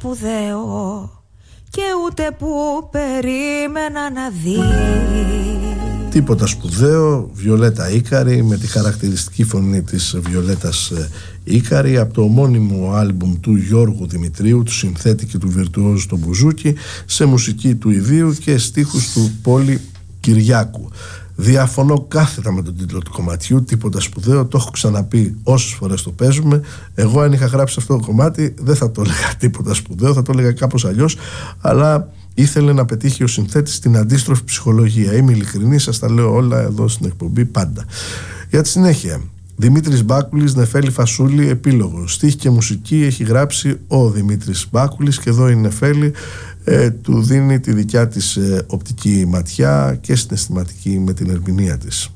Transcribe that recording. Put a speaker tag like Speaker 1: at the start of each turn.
Speaker 1: σπουδαίο και ούτε που περίμενα να δει.
Speaker 2: Τίποτα σπουδαίο, Βιολέτα Ίκαρη, με τη χαρακτηριστική φωνή της Βιολέτας Ίκαρη, από το ομώνυμο άλμπουμ του Γιώργου Δημητρίου, του συνθέτη και του βιρτουόζου στο μπουζούκι, σε μουσική του Ιδίου και στίχους του Πόλη Κυριάκου. Διαφωνώ κάθετα με τον τίτλο του κομματιού, τίποτα σπουδαίο, το έχω ξαναπεί όσες φορές το παίζουμε. Εγώ αν είχα γράψει αυτό το κομμάτι δεν θα το έλεγα τίποτα σπουδαίο, θα το έλεγα κάπως αλλιώς, αλλά ήθελε να πετύχει ο συνθέτης την αντίστροφη ψυχολογία. Είμαι ειλικρινής, σας τα λέω όλα εδώ στην εκπομπή πάντα. Για τη συνέχεια, Δημήτρης Μπάκουλης, Νεφέλη Φασούλη, επίλογο. Στίχη και μουσική έχει γράψει ο Δημήτρης Μπάκουλης και εδώ η Νεφέλη του δίνει τη δικιά της οπτική ματιά και συναισθηματική με την ερμηνεία της.